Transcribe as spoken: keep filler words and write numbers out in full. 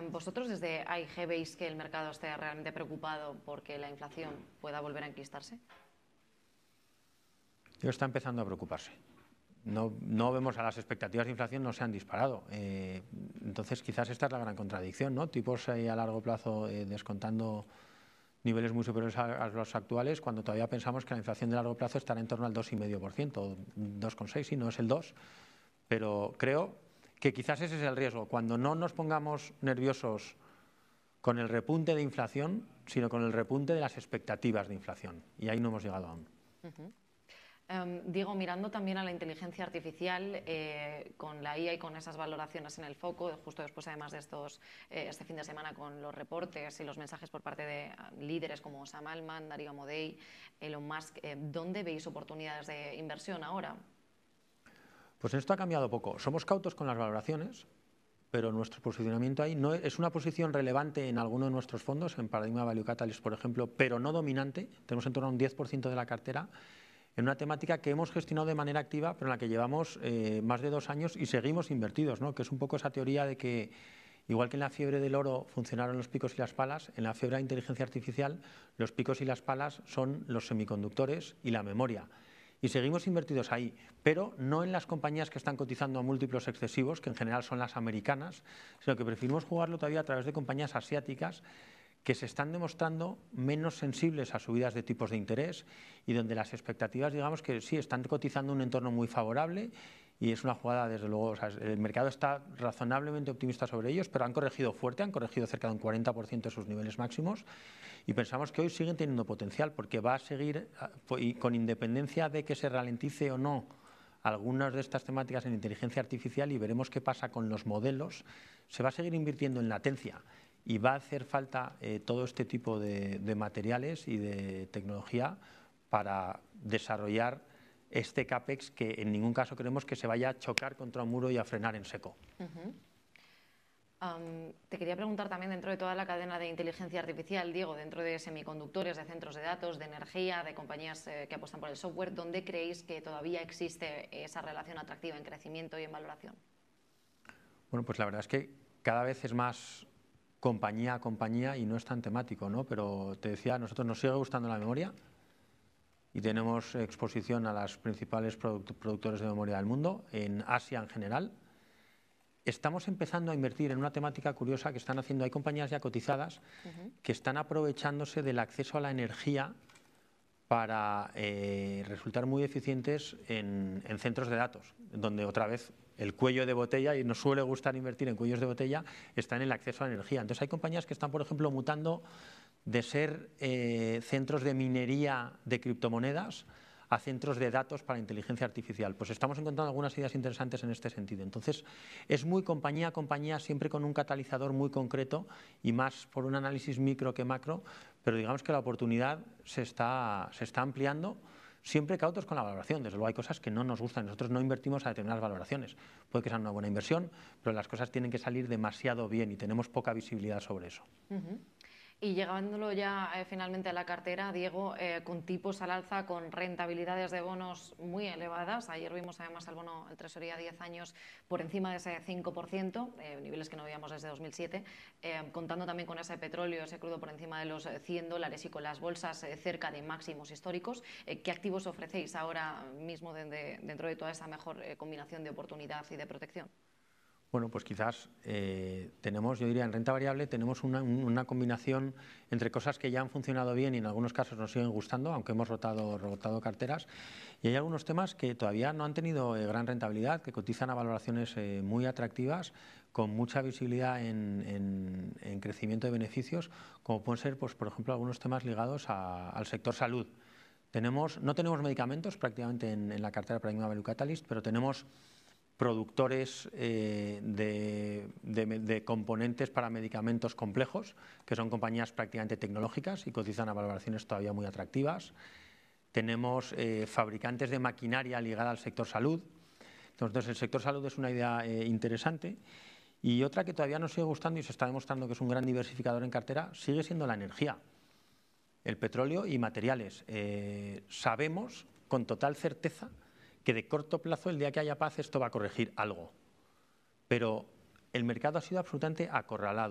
¿Vosotros desde A I G veis que el mercado esté realmente preocupado porque la inflación pueda volver a enquistarse? Yo está empezando a preocuparse. No, no vemos a las expectativas de inflación, no se han disparado. Eh, entonces, quizás esta es la gran contradicción, ¿no? Tipos eh, a largo plazo eh, descontando niveles muy superiores a, a los actuales, cuando todavía pensamos que la inflación de largo plazo estará en torno al dos coma cinco por ciento, dos coma seis por ciento, sí, no es el dos, pero creo que quizás ese es el riesgo. Cuando no nos pongamos nerviosos con el repunte de inflación, sino con el repunte de las expectativas de inflación. Y ahí no hemos llegado aún. Uh-huh. Um, Diego, mirando también a la inteligencia artificial, eh, con la I A y con esas valoraciones en el foco, justo después además de estos, eh, este fin de semana con los reportes y los mensajes por parte de uh, líderes como Sam Altman, Darío Amodei, Elon Musk, eh, ¿dónde veis oportunidades de inversión ahora? Pues esto ha cambiado poco. Somos cautos con las valoraciones, pero nuestro posicionamiento ahí no es una posición relevante en alguno de nuestros fondos, en Paradigma Value Catalyst, por ejemplo, pero no dominante. Tenemos en torno a un diez por ciento de la cartera en una temática que hemos gestionado de manera activa, pero en la que llevamos eh, más de dos años y seguimos invertidos, ¿no? Que es un poco esa teoría de que, igual que en la fiebre del oro funcionaron los picos y las palas, en la fiebre de la inteligencia artificial los picos y las palas son los semiconductores y la memoria. Y seguimos invertidos ahí, pero no en las compañías que están cotizando a múltiplos excesivos, que en general son las americanas, sino que preferimos jugarlo todavía a través de compañías asiáticas que se están demostrando menos sensibles a subidas de tipos de interés y donde las expectativas, digamos que sí, están cotizando un entorno muy favorable y es una jugada, desde luego, o sea, el mercado está razonablemente optimista sobre ellos, pero han corregido fuerte, han corregido cerca de un cuarenta por ciento de sus niveles máximos y pensamos que hoy siguen teniendo potencial porque va a seguir, y con independencia de que se ralentice o no algunas de estas temáticas en inteligencia artificial y veremos qué pasa con los modelos, se va a seguir invirtiendo en latencia. Y va a hacer falta eh, todo este tipo de, de materiales y de tecnología para desarrollar este CAPEX que en ningún caso queremos que se vaya a chocar contra un muro y a frenar en seco. Uh-huh. Um, te quería preguntar también, dentro de toda la cadena de inteligencia artificial, Diego, dentro de semiconductores, de centros de datos, de energía, de compañías eh, que apuestan por el software, ¿dónde creéis que todavía existe esa relación atractiva en crecimiento y en valoración? Bueno, pues la verdad es que cada vez es más compañía a compañía y no es tan temático, ¿no? Pero te decía, a nosotros nos sigue gustando la memoria y tenemos exposición a las principales product productores de memoria del mundo, en Asia en general. Estamos empezando a invertir en una temática curiosa que están haciendo, hay compañías ya cotizadas uh-huh. que están aprovechándose del acceso a la energía para eh, resultar muy eficientes en, en centros de datos, donde otra vez el cuello de botella, y nos suele gustar invertir en cuellos de botella, está en el acceso a la energía. Entonces hay compañías que están, por ejemplo, mutando de ser eh, centros de minería de criptomonedas a centros de datos para inteligencia artificial. Pues estamos encontrando algunas ideas interesantes en este sentido. Entonces, es muy compañía a compañía, siempre con un catalizador muy concreto y más por un análisis micro que macro, pero digamos que la oportunidad se está, se está ampliando, siempre cautos con la valoración. Desde luego hay cosas que no nos gustan, nosotros no invertimos a determinadas valoraciones. Puede que sea una buena inversión, pero las cosas tienen que salir demasiado bien y tenemos poca visibilidad sobre eso. Uh-huh. Y llegándolo ya eh, finalmente a la cartera, Diego, eh, con tipos al alza, con rentabilidades de bonos muy elevadas. Ayer vimos además el bono, el Tresoría a diez años, por encima de ese cinco por ciento, eh, niveles que no veíamos desde dos mil siete, eh, contando también con ese petróleo, ese crudo por encima de los cien dólares y con las bolsas eh, cerca de máximos históricos. Eh, ¿Qué activos ofrecéis ahora mismo de, de, dentro de toda esa mejor eh, combinación de oportunidad y de protección? Bueno, pues quizás eh, tenemos, yo diría, en renta variable tenemos una, una combinación entre cosas que ya han funcionado bien y en algunos casos nos siguen gustando, aunque hemos rotado, rotado carteras, y hay algunos temas que todavía no han tenido eh, gran rentabilidad, que cotizan a valoraciones eh, muy atractivas, con mucha visibilidad en, en, en crecimiento de beneficios, como pueden ser, pues, por ejemplo, algunos temas ligados a, al sector salud. Tenemos, no tenemos medicamentos prácticamente en, en la cartera Paradigma Value Catalyst, pero tenemos productores eh, de, de, de componentes para medicamentos complejos, que son compañías prácticamente tecnológicas y cotizan a valoraciones todavía muy atractivas. Tenemos eh, fabricantes de maquinaria ligada al sector salud. Entonces, el sector salud es una idea eh, interesante. Y otra que todavía nos sigue gustando y se está demostrando que es un gran diversificador en cartera, sigue siendo la energía, el petróleo y materiales. Eh, sabemos con total certeza que de corto plazo, el día que haya paz, esto va a corregir algo. Pero el mercado ha sido absolutamente acorralado.